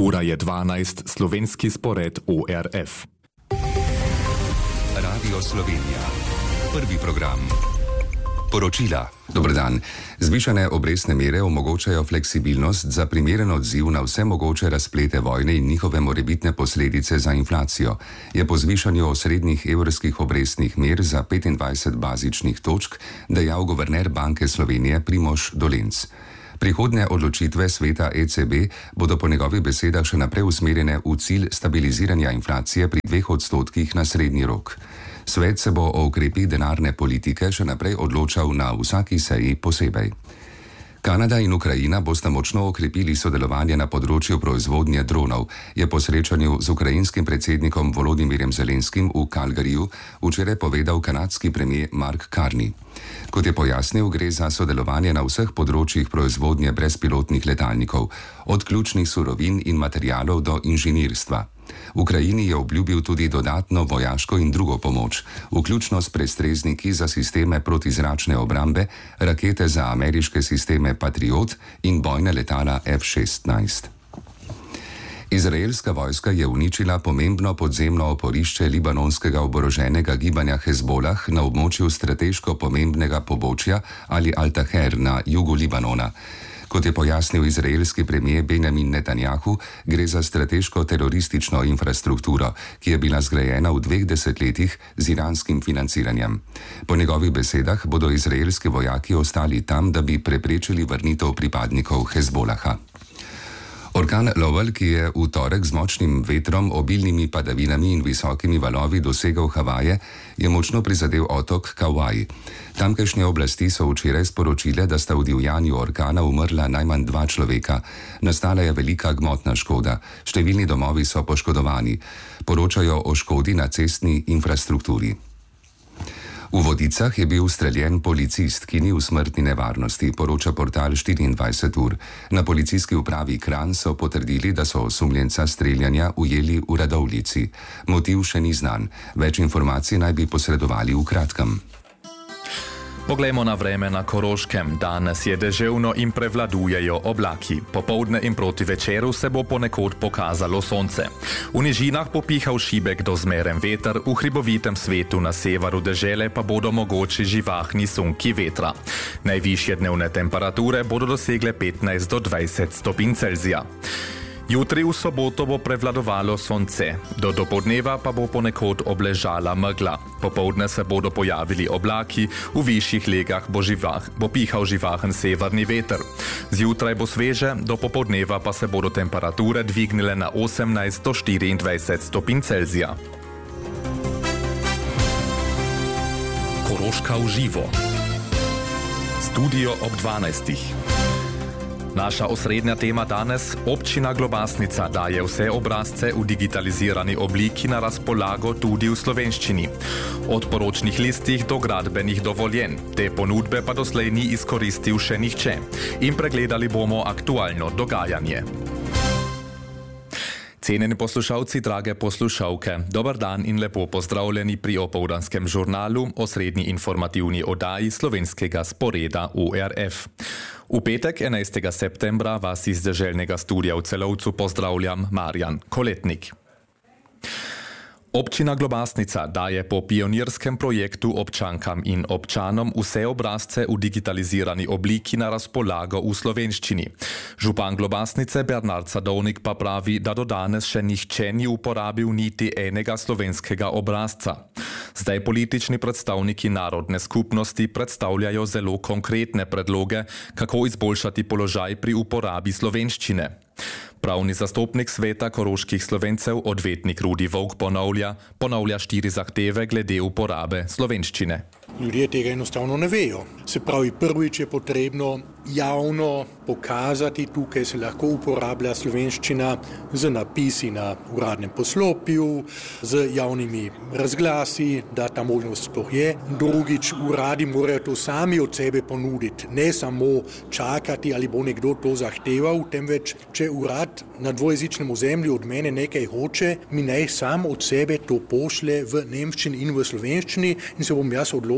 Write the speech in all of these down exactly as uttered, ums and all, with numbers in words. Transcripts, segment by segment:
Ura je dvanajst, slovenski spored O R F. Radio Slovenija. Prvi program. Poročila. Dober dan. Zvišane obrestne mere omogočajo fleksibilnost za primeren odziv na vse mogoče razplete vojne in njihove morebitne posledice za inflacijo, je po zvišanju osrednjih evrskih obrestnih mer za petindvajset bazičnih točk dejal guverner Banke Slovenije Primož Dolenc. Prihodnje odločitve sveta E C B bodo po njegovih besedah še naprej usmerjene v cilj stabiliziranja inflacije pri dveh odstotkih na srednji rok. Svet se bo o ukrepih denarne politike še naprej odločal na vsaki seji posebej. Kanada in Ukrajina bosta močno okrepili sodelovanje na področju proizvodnje dronov, je po srečanju z ukrajinskim predsednikom Volodimirjem Zelenskim v Calgaryju včeraj povedal kanadski premier Mark Carney. Kot je pojasnil, gre za sodelovanje na vseh področjih proizvodnje brezpilotnih letalnikov, od ključnih surovin in materialov do inženirstva. Ukrajini je obljubil tudi dodatno vojaško in drugo pomoč, vključno s prestrezniki za sisteme protizračne obrambe, rakete za ameriške sisteme Patriot in bojne letala F šestnajst. Izraelska vojska je uničila pomembno podzemno oporišče libanonskega oboroženega gibanja Hezbolah na območju strateško pomembnega pobočja ali Al-Taher na jugu Libanona. Kot je pojasnil izraelski premier Benjamin Netanjahu, gre za strateško teroristično infrastrukturo, ki je bila zgrajena v dveh desetletjih z iranskim financiranjem. Po njegovih besedah bodo izraelski vojaki ostali tam, da bi preprečili vrnitev pripadnikov Hezbolaha. Orkan Lowell, ki je v torek z močnim vetrom, obilnimi padavinami in visokimi valovi dosegel Havaje, je močno prizadel otok Kauai. Tamkajšnje oblasti so včeraj sporočile, da sta v divjanju orkana umrla najmanj dva človeka. Nastala je velika gmotna škoda, številni domovi so poškodovani. Poročajo o škodi na cestni infrastrukturi. V Vodicah je bil streljen policist, ki ni v smrtni nevarnosti, poroča portal štiriindvajset ur. Na policijski upravi Kranj so potrdili, da so osumljenca streljanja ujeli v Radovljici. Motiv še ni znan. Več informacij naj bi posredovali v kratkem. Poglejmo na vreme na Koroškem. Danes je deževno in prevladujejo oblaki. Popoldne in proti večeru se bo ponekod pokazalo sonce. V nižinah bo pihal šibek do zmeren veter, v hribovitem svetu na severu dežele pa bodo mogoči živahni sunki vetra. Najvišje dnevne temperature bodo dosegle petnajst do dvajset stopinj Celzija. Jutri v soboto bo prevladovalo sonce, do dopoldneva pa bo ponekod obležala megla. Popoldne se bodo pojavili oblaki, v višjih legah bo, živah, bo pihal živahen severni veter. Zjutraj bo sveže, do popoldneva pa se bodo temperature dvignile na osemnajst do štiriindvajset stopinj Celzija. Koroška v živo. Studio ob dvanajstih. Naša osrednja tema danes, občina Globasnica daje vse obrazce v digitalizirani obliki na razpolago tudi v slovenščini. Od poročnih listih do gradbenih dovoljenj, te ponudbe pa doslej ni izkoristil še nihče. In pregledali bomo aktualno dogajanje. Cenjeni poslušalci, drage poslušalke, dober dan in lepo pozdravljeni pri opoldanskem žurnalu, osrednji informativni oddaji slovenskega sporeda O R F. V petek, enajstega septembra, vas iz deželnega studia v Celovcu pozdravljam Marjan Koletnik. Občina Globasnica daje po pionirskem projektu občankam in občanom vse obrazce v digitalizirani obliki na razpolago v slovenščini. Župan Globasnice Bernard Sadovnik pa pravi, da do danes še nihče ni uporabil niti enega slovenskega obrazca. Zdaj politični predstavniki narodne skupnosti predstavljajo zelo konkretne predloge, kako izboljšati položaj pri uporabi slovenščine. Pravni zastopnik sveta koroških Slovencev, odvetnik Rudi Volk ponavlja, ponavlja štiri zahteve glede uporabe slovenščine. Ljudje tega enostavno ne vejo. Se pravi, prvič je potrebno javno pokazati, tukaj se lahko uporablja slovenščina z napisi na uradnem poslopju, z javnimi razglasi, da ta možnost sploh je. Drugič, uradi morajo to sami od sebe ponuditi, ne samo čakati, ali bo nekdo to zahteval, temveč, če urad na dvojezičnem ozemlju od mene nekaj hoče, mi naj sam od sebe to pošlje v nemščini in v slovenščini in se bom jaz odločil,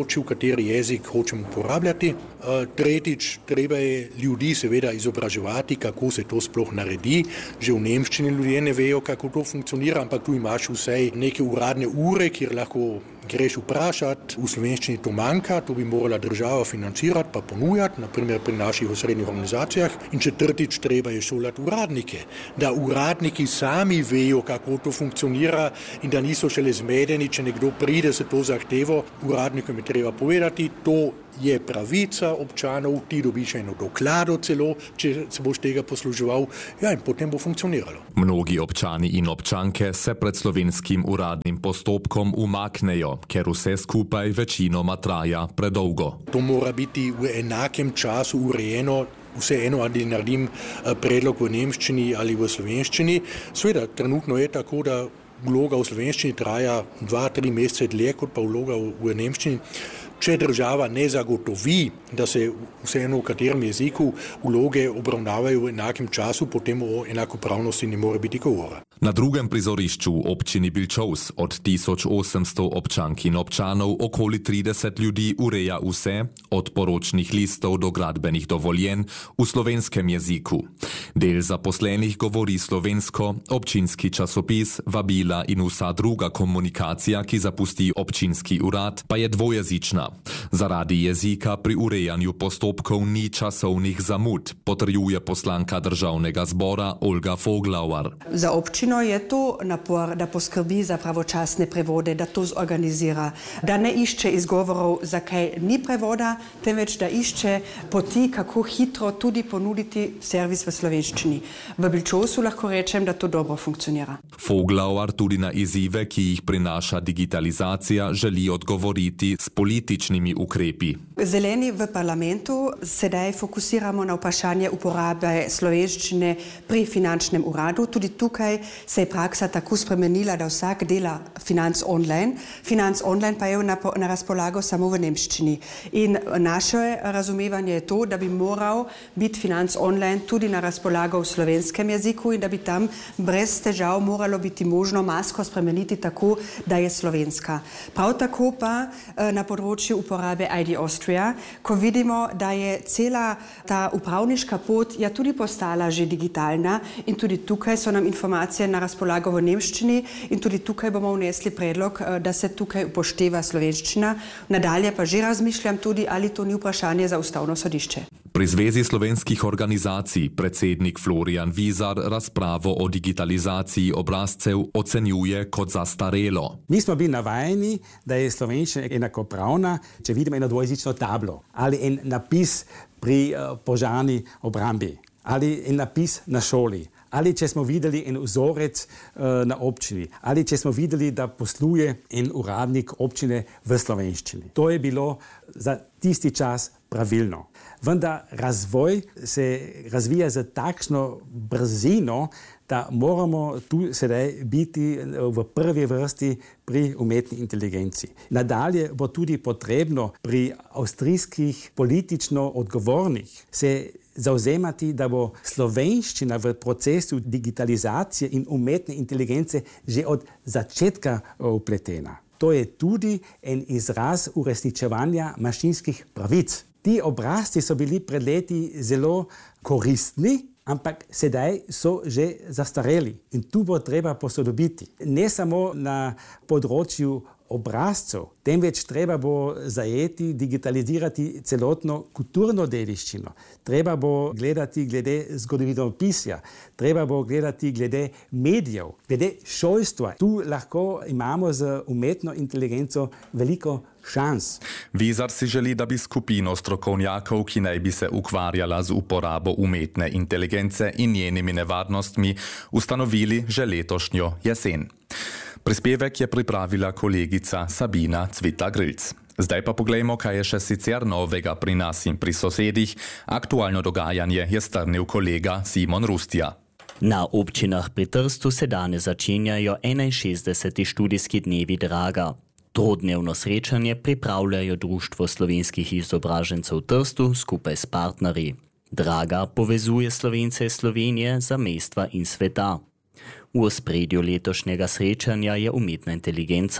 odločil, kateri jezik hočemo uporabljati. Tretjič, treba je ljudi seveda izobraževati, kako se to sploh naredi. Že v nemščini ljudje ne vejo, kako to funkcionira, ampak tu imaš vsaj neke uradne ure, kjer lahko greš vprašati. V slovenščini to manjka, to bi morala država financirati pa ponujati, naprimer pri naših osrednjih organizacijah. In četrtič, treba je šolati uradnike, da uradniki sami vejo, kako to funkcionira in da niso šele zmedeni, če nekdo pride se to zahtevo. Uradnikom je treba povedati, to je pravica občanov, ti dobiš eno doklado celo, če se boš tega posluževal, ja, in potem bo funkcioniralo. Mnogi občani in občanke se pred slovenskim uradnim postopkom umaknejo, ker vse skupaj večinoma traja predolgo. To mora biti v enakem času urejeno, vseeno ali naredim predlog v nemščini ali v slovenščini. Seveda, trenutno je tako, da vloga v slovenščini traja dva, tri mesece dlje kot pa vloga v nemščini. Če država ne zagotovi, da se vseeno v katerem jeziku vloge obravnavajo v enakem času, potem o enakopravnosti ne more biti govora. Na drugem prizorišču v občini Bilčovs od tisoč osemsto občank in občanov okoli trideset ljudi ureja vse, od poročnih listov do gradbenih dovoljenj v slovenskem jeziku. Del zaposlenih govori slovensko, občinski časopis, vabila in vsa druga komunikacija, ki zapusti občinski urad, pa je dvojezična. Zaradi jezika pri urejanju postopkov ni časovnih zamud, potrjuje poslanka državnega zbora Olga Foglauer. Za občino je to napor, da poskrbi za pravočasne prevode, da to zorganizira, da ne išče izgovorov, zakaj ni prevoda, temveč da išče poti, kako hitro tudi ponuditi servis v slovenščini. V Bilčovsu lahko rečem, da to dobro funkcionira. Foglauer tudi na izzive, ki jih prinaša digitalizacija, želi odgovoriti s političnimi ukrepi. Zeleni v parlamentu sedaj fokusiramo na vprašanje uporabe slovenščine pri finančnem uradu. Tudi tukaj se je praksa tako spremenila, da vsak dela financ online. Financ online pa je na, na razpolago samo v nemščini. In naše razumevanje je to, da bi moral biti financ online tudi na razpolago v slovenskem jeziku in da bi tam brez težav moralo biti možno masko spremeniti tako, da je slovenska. Prav tako pa na področju uporabe I D Austria, ko vidimo, da je cela ta upravniška pot ja tudi postala že digitalna in tudi tukaj so nam informacije na razpolago v nemščini in tudi tukaj bomo vnesli predlog, da se tukaj upošteva slovenščina. Nadalje pa že razmišljam tudi, ali to ni vprašanje za ustavno sodišče. Pri Zvezi slovenskih organizacij predsednik Florian Vizar razpravo o digitalizaciji obrazcev ocenjuje kot zastarelo. Mi smo bili navajeni, da je slovenščina enakopravna, če vidimo eno dvojezično tablo ali en napis pri uh, požarni obrambi ali en napis na šoli. Ali če smo videli en vzorec uh, na občini, ali če smo videli, da posluje en uradnik občine v slovenščini. To je bilo za tisti čas pravilno. Vendar razvoj se razvija z takšno brzino, da moramo tu sedaj biti v prvi vrsti pri umetni inteligenci. Nadalje bo tudi potrebno pri avstrijskih politično odgovornih se zauzemati, da bo slovenščina v procesu digitalizacije in umetne inteligence že od začetka vpletena. To je tudi en izraz uresničevanja mašinskih pravic. Ti obrazci so bili pred leti zelo koristni, ampak sedaj so že zastareli in tu bo treba posodobiti. Ne samo na področju obrazcev, temveč treba bo zajeti, digitalizirati celotno kulturno dediščino. Treba bo gledati glede zgodovinopisja, treba bo gledati glede medijev, glede šolstva. Tu lahko imamo z umetno inteligenco veliko šans. Vizar si želi, da bi skupino strokovnjakov, ki naj bi se ukvarjala z uporabo umetne inteligence in njenimi nevarnostmi, ustanovili že letošnjo jesen. Prispevek je pripravila kolegica Sabina Cvita-Grilc. Zdaj pa poglejmo, kaj je še sicer novega pri nas in pri sosedih. Aktualno dogajanje je strnil kolega Simon Rustja. Na občinah pri Trstu se danes začenjajo enainšestdeseti študijski dnevi Draga. Trodnevno srečanje pripravljajo Društvo slovenskih izobražencev v Trstu skupaj s partnerji. Draga povezuje Slovence iz Slovenije, zamestva in sveta. V ospredju letošnjega srečanja je umetna inteligenca.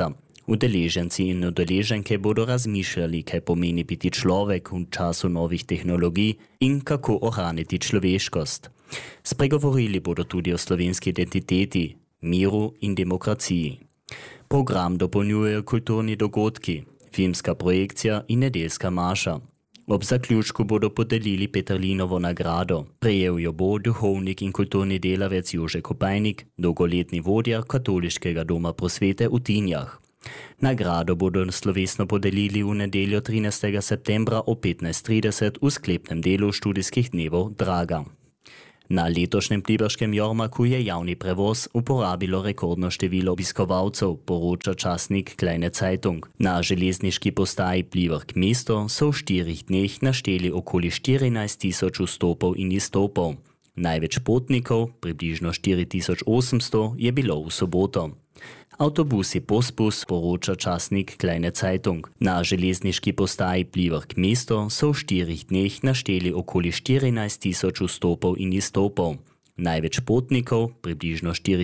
Udeleženci in udeleženke bodo razmišljali, kaj pomeni biti človek v času novih tehnologij in kako ohraniti človeškost. Spregovorili bodo tudi o slovenski identiteti, miru in demokraciji. Program dopolnjujejo kulturni dogodki, filmska projekcija in nedeljska maša. Ob zaključku bodo podelili Peterlinovo nagrado. Prejel jo bo duhovnik in kulturni delavec Jože Kopajnik, dolgoletni vodja Katoliškega doma prosvete v Tinjah. Nagrado bodo slovesno podelili v nedeljo trinajstega septembra ob petnajst trideset v sklepnem delu študijskih dnevov Draga. Na letošnjem pliberškem jarmarku je javni prevoz uporabilo rekordno število obiskovalcev, poroča časnik Kleine Zeitung. Na železniški postaji Pliberk mesto so v štirih dneh našteli okoli štirinajst tisoč vstopov in izstopov. Največ potnikov, približno štiri tisoč osemsto, je bilo v soboto. Avtobusi Pospus, poroča časnik Kleine Zeitung. Na železniški postaji Pliberk mesto so v štirih dneh našteli okoli štirinajst tisoč vstopov in izstopov. Največ potnikov, približno štiri